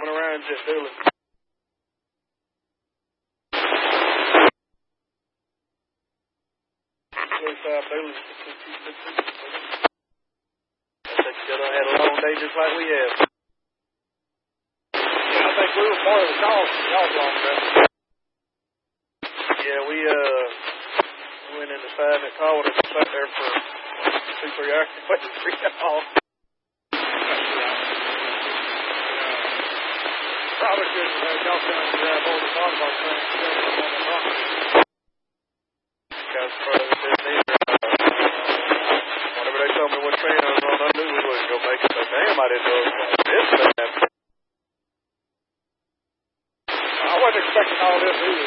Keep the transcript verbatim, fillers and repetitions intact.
coming around just Doolin. twenty-five Doolin. I think you done had a long day just like we have. Yeah, I think we were part of the call for y'all long enough. Yeah, we uh went in the side and called and sat there for two, three hours waiting for y'all. Probably should have had y'all come and grab all the volleyball things and set them on the rock. Guys probably didn't either. Whenever they told me what train I was on, I knew we wasn't going to make it. But damn, I didn't know it was like this bad. I wasn't expecting all this either.